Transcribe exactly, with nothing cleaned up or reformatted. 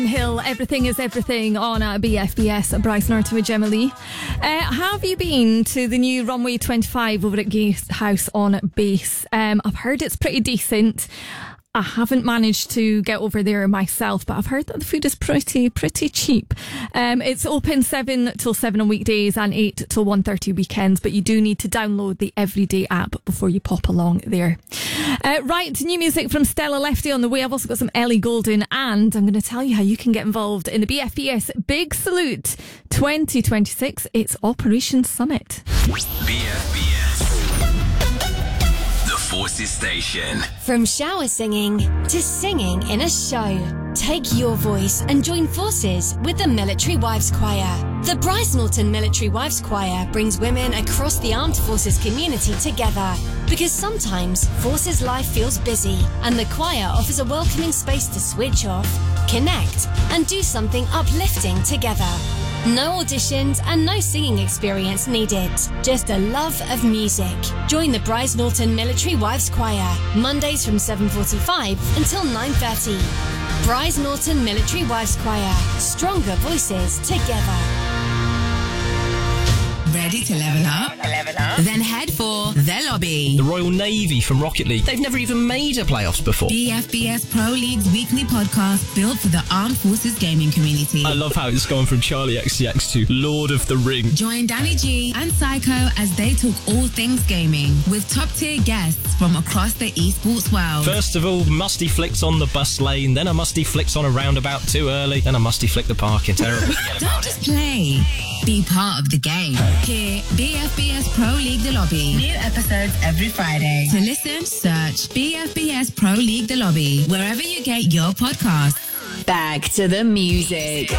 Hill, Everything is Everything on uh, B F B S. Bryce Norton with Gemma Lee. Uh, have you been to the new Runway twenty-five over at Gatehouse on Base? Um, I've heard it's pretty decent. I haven't managed to get over there myself, but I've heard that the food is pretty, pretty cheap. Um, it's open seven till seven on weekdays and eight till one thirty weekends, but you do need to download the Everyday app before you pop along there. Uh, right, new music from Stella Lefty on the way. I've also got some Ellie Goulding, and I'm going to tell you how you can get involved in the B F B S Big Salute twenty twenty-six. It's Operation Summit. B F B S, the Forces Station. From shower singing to singing in a show, take your voice and join forces with the Military Wives Choir. The Bryce Norton Military Wives Choir brings women across the armed forces community together, because sometimes forces life feels busy, and the choir offers a welcoming space to switch off, connect, and do something uplifting together. No auditions and no singing experience needed. Just a love of music. Join the Bryce Norton Military Wives Choir, Mondays from seven forty-five until nine thirty. Bryce Norton Military Wives Choir. Stronger voices together. Ready to level up? Level up. Then head for The Lobby. The Royal Navy from Rocket League. They've never even made a playoffs before. B F B S Pro League's weekly podcast built for the Armed Forces gaming community. I love how it's gone from Charlie X C X to Lord of the Ring. Join Danny G and Psycho as they talk all things gaming with top-tier guests from across the esports world. First of all, musty flicks on the bus lane, then a musty flicks on a roundabout too early, then a musty flick the parking. Terrible. Don't just play. Be part of the game. Here, B F B S Pro League The Lobby. New episodes every Friday. To listen, search B F B S Pro League The Lobby wherever you get your podcasts. Back to the music.